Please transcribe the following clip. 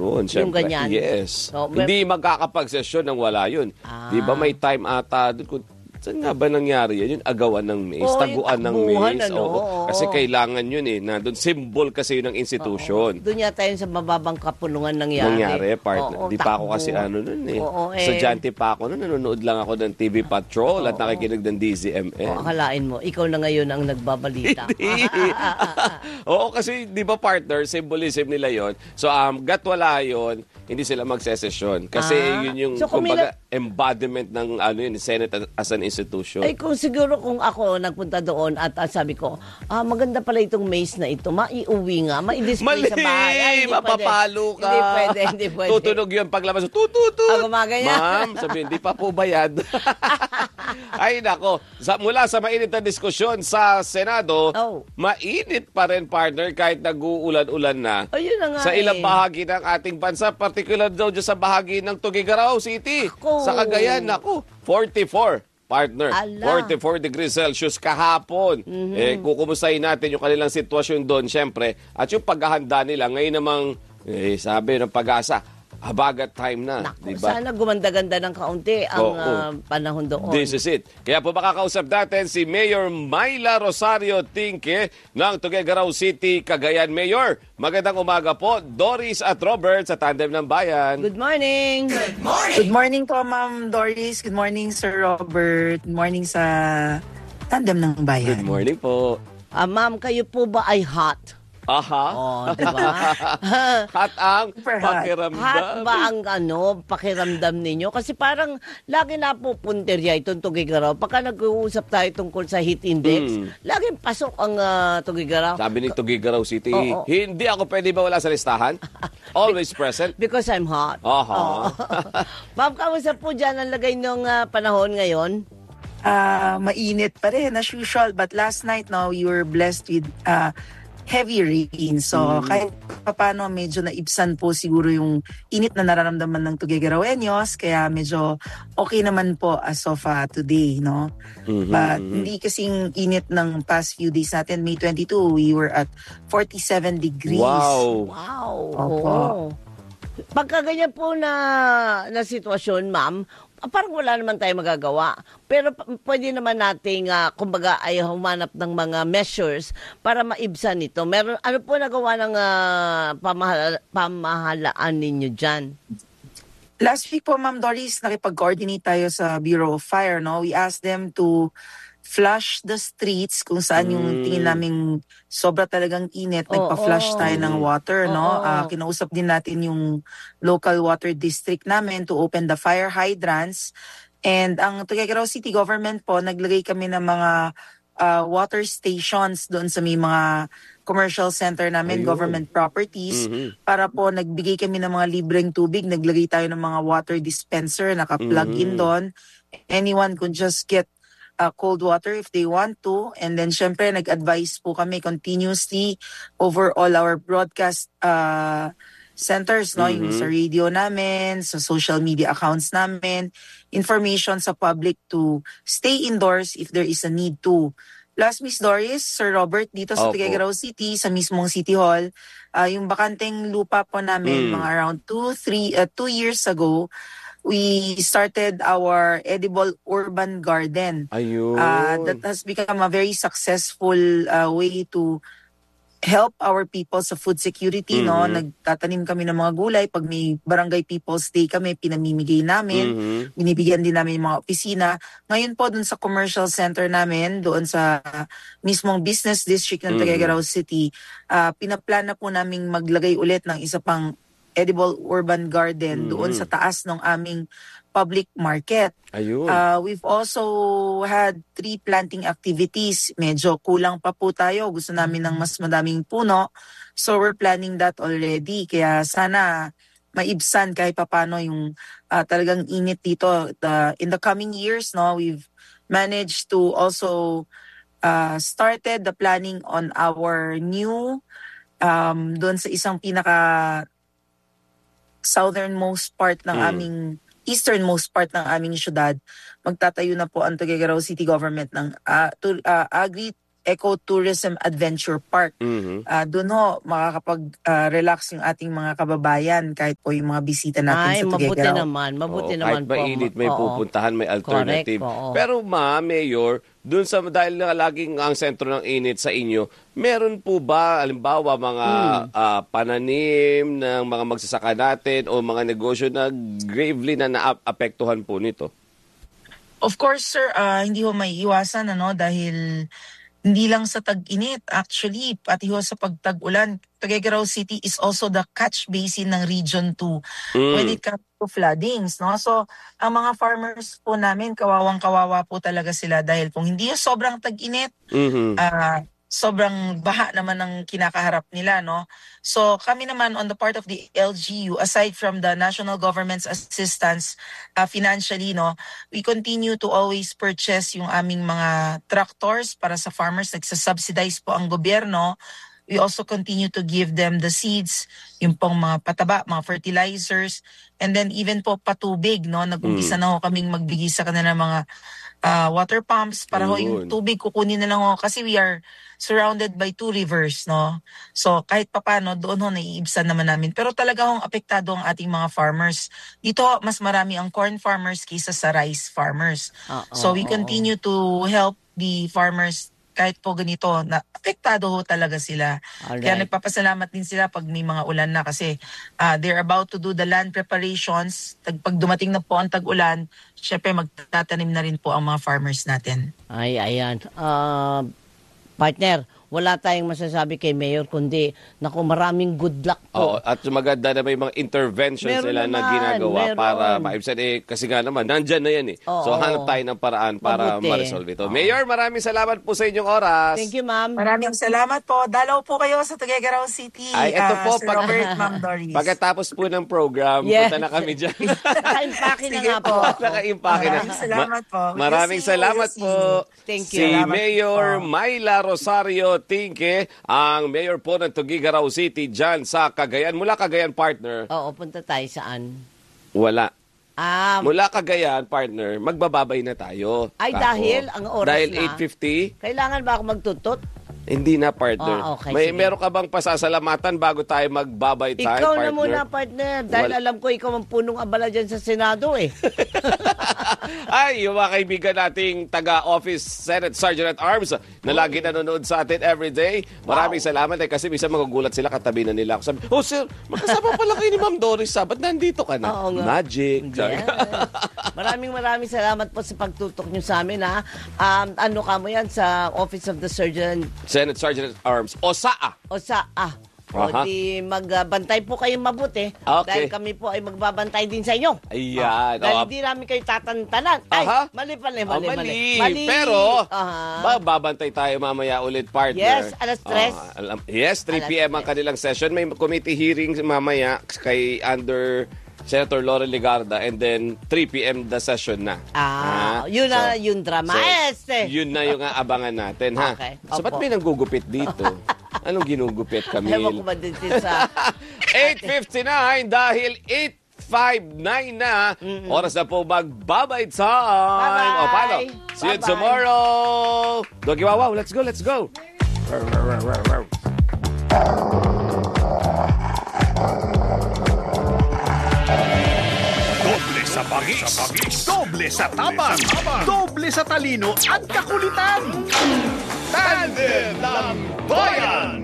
Yun, Yung syempre. ganyan. Yes. So, Hindi magkakapag-session nang wala yun. Di ba may time ata doon? Saan nga ba nangyari yan? Yung agawan ng maze, taguan ng maze. Oo. Kasi kailangan yun eh. Nandun, symbol kasi yun ng institution. Doon yata yun sa mababang kapulungan nangyari. Partner. Di pa ako kasi nun eh. Estudyante pa ako nun. Nanonood lang ako ng TV Patrol at nakikinig ng DZMN. Akalain mo, ikaw na ngayon ang nagbabalita. Oo, kasi di ba partner, symbolism nila yon. So, gat wala yun, hindi sila magsesesyon. Kasi yun yung, kumbaga, embodiment ng Senate as an institution. Ay, kung siguro kung ako nagpunta doon at sabi ko, maganda pala itong maze na ito, maiuwi nga, ma-display sa bahay. Ay, mapapalo ka. Hindi pwede. Tutunog yun paglabas. Tututut. Gumagaya. Ma'am, sabihin, di pa po bayad. Ay, nako. Mula sa mainit na diskusyon sa Senado, mainit pa rin, partner, kahit nag-uulan-ulan na. Ayun na nga sa ilang bahagi ng ating bansa, particular daw dyan sa bahagi ng Tuguegarao City. Sa Cagayan, nako, 44. Partner, 44 degrees Celsius kahapon. Kukumustahin natin yung kanilang sitwasyon doon, syempre. At yung paghahanda nila, ngayon namang, sabi ng Pag-asa, habagat time na. Naku, diba? Sana gumanda-ganda ng kaunti ang panahon doon. This is it. Kaya po makakausap natin si Mayor Myla Rosario Tinque ng Tuguegarao City, Cagayan. Mayor, magandang umaga po. Doris at Robert sa Tandem ng Bayan. Good morning. Good morning. Good morning po, Ma'am Doris. Good morning, Sir Robert. Good morning sa Tandem ng Bayan. Good morning po. Ma'am, kayo po ba ay hot? Diba? Hot ang pakiramdam. Hot ba ang pakiramdam ninyo? Kasi parang lagi napupunterya itong Tuguegarao. Pagka nag-uusap tayo tungkol sa heat index, laging pasok ang Tuguegarao. Sabi ni Tuguegarao City, hindi ako pwede ba wala sa listahan? Always present. Because I'm hot. Ma'am, kamusta po dyan ang lagay ng panahon ngayon? Mainit pa rin as usual. But last night, we were blessed with heavy rain. So, kahit paano medyo naibsan po siguro yung init na nararamdaman ng Tuguegaraoeños. Kaya medyo okay naman po as of today, no? But hindi kasing init ng past few days natin. May 22, we were at 47 degrees. Wow! Opo. Pagka ganyan po na sitwasyon, ma'am, parang wala naman tayo magagawa. Pero pwede naman nating, kumbaga, ay humanap ng mga measures para maibsan ito. Ano po nagawa ng pamahalaan ninyo dyan? Last week po, Ma'am Doris, nakipag-coordinate tayo sa Bureau of Fire. No? We asked them to flush the streets kung saan yung tingin naming sobra talagang init. Nagpa-flush tayo ng water. No? Kinausap din natin yung local water district namin to open the fire hydrants. And ang Tuguegarao City Government po, naglagay kami ng mga water stations doon sa may mga commercial center namin, government properties, para po nagbigay kami ng mga libreng tubig. Naglagay tayo ng mga water dispenser, naka-plug in doon. Anyone could just get cold water if they want to. And then syempre nag-advise po kami continuously over all our broadcast centers, no? Yung sa radio namin, sa social media accounts namin, information sa public to stay indoors if there is a need to. Plus, Miss Doris, Sir Robert, dito sa Tuguegarao City, sa mismong City Hall, yung bakanteng lupa po namin, mga around 2 years ago, we started our edible urban garden. That has become a very successful way to help our people sa food security. No? Nagtatanim kami ng mga gulay. Pag may Barangay People's Day kami, pinamimigay namin. Binibigyan din namin yung mga opisina. Ngayon po, dun sa commercial center namin, doon sa mismong business district ng Tuguegarao City, pinaplan na po namin maglagay ulit ng isa pang edible urban garden doon sa taas ng aming public market. We've also had tree planting activities. Medyo kulang pa po tayo. Gusto namin ng mas madaming puno. So we're planning that already. Kaya sana maibsan kahit papano yung talagang init dito. In the coming years, no, we've managed to also started the planning on our new doon sa isang pinaka southernmost part ng aming easternmost part ng aming syudad. Magtatayo na po ang Tuguegarao City Government ng Ecotourism Adventure Park. Doon ho, makakapag-relax yung ating mga kababayan kahit po yung mga bisita natin Ay, sa mabuti Tuguegarao. naman. Mabuti Oo, naman kahit po. mainit, may Oo. pupuntahan, may alternative. Correct, oo. Pero Mayor, dun sa dahil na laging ang sentro ng init sa inyo, meron po ba, halimbawa, mga pananim ng mga magsasaka natin o mga negosyo na gravely na naapektuhan po nito? Of course, sir, hindi ho may iwasan dahil hindi lang sa tag-init. Actually, pati ho sa pagtag-ulan, Tuguegarao City is also the catch basin ng Region 2 when it comes to floodings. No? So, ang mga farmers po namin, kawawang-kawawa po talaga sila dahil kung hindi yung sobrang tag-init, sobrang baha naman ang kinakaharap nila, no? So kami naman on the part of the LGU, aside from the national government's assistance financially, no, we continue to always purchase yung aming mga tractors para sa farmers. Nagsasubsidize po ang gobyerno. We also continue to give them the seeds, yung pong mga pataba, mga fertilizers, and then even po patubig, no? Nag-umpisa na ho kaming magbigay sa kanila mga water pumps para ho yung tubig kukunin na lang ho kasi we are surrounded by 2 rivers, no? So kahit papano doon ho naiibsan naman namin. Pero talaga hong apektado ang ating mga farmers. Dito mas marami ang corn farmers kaysa sa rice farmers. So we continue to help the farmers kahit po ganito, na apektado ho talaga sila. Alright. Kaya nagpapasalamat din sila pag may mga ulan na kasi they're about to do the land preparations. Pag dumating na po ang tag-ulan, syempre magtatanim na rin po ang mga farmers natin. Ay, ayan. Partner, wala tayong masasabi kay Mayor kundi, naku, maraming good luck po. Oo, at maganda na may mga interventions Meron sila na naman, ginagawa meron. para maibsan. Kasi nga naman, nandyan na yan eh. Oo. So hanap tayo ng paraan para Mabuti. ma-resolve ito. Mayor, maraming salamat po sa inyong oras. Thank you, ma'am. Maraming salamat po. Dalaw po kayo sa Tuguegarao City. Ay, ito po, Sir Robert, Ma'am Doris. pagkatapos po ng program, Yes. punta na kami dyan. Naka-impake na Sige nga po. po. Naka-impake na. Maraming salamat po. Maraming We'll see you. salamat We'll see po. you. Thank you. Si Salamat Mayor po. Myla Rosario Tinque, ang mayor po ng Tuguegarao City dyan sa Cagayan. Mula Cagayan, partner, Oo, punta tayo saan? wala. Mula Mula Cagayan, partner, magbababay na tayo. Ay, Tako. dahil ang oras dahil na. 8:50, Kailangan ba ako magtutot? hindi na, partner. Okay, sige. Meron ka bang pasasalamatan bago tayo magbabay tayo, Ikaw partner? na muna, partner. Dahil alam ko ikaw ang punong abala dyan sa Senado eh. Ay, yung mga kaibigan nating taga-office Senate Sergeant at Arms na lagi nanonood sa atin everyday. Maraming salamat kasi minsan magugulat sila, katabi na nila ako. Sabi, oh sir, magkasama pala kayo ni Ma'am Doris. Ba't nandito ka na? Oo nga. Magic. Yes. Maraming salamat po sa pagtutok nyo sa amin, ha. Ano ka mo yan sa Office of the Surgeon Senate Sergeant at Arms. OSAA. o sa O Aha. di magbantay po kayong mabuti Okay. dahil kami po ay magbabantay din sa inyo. Ayan. Dahil hindi namin kayo tatantanan. Ay, Aha. mali. Mali. Pero, Aha. babantay tayo mamaya ulit, partner. Yes, alas 3. Yes, 3 Alas p.m. ang 3. kanilang session. May committee hearing mamaya kay under Senator Laurel Legarda, and then 3 p.m. the session na. Yun na yung drama. Yun na yung aabangan natin, ha? Okay. So, ba't Opo. may nanggugupit dito? Anong ginugupit, Ewan ko Camille? ba din sa... 8:59 dahil 8:59 na. Oras na po magbabay time. Bye-bye. O, paano? See you Bye-bye. tomorrow. Doggy Wawaw, let's go. Doble sa bangis, doble sa tapang, doble sa talino at kakulitan. Tandem ng Bayan!